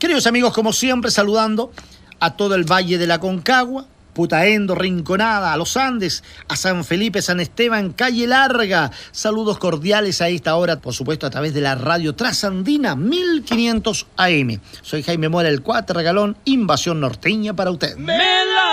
Queridos amigos, como siempre, saludando a todo el Valle de la Aconcagua, Putaendo, Rinconada, a los Andes, a San Felipe, San Esteban, Calle Larga. Saludos cordiales a esta hora, por supuesto, a través de la radio Trasandina 1500 AM. Soy Jaime Mora, el Cuatro Regalón, Invasión Norteña para usted.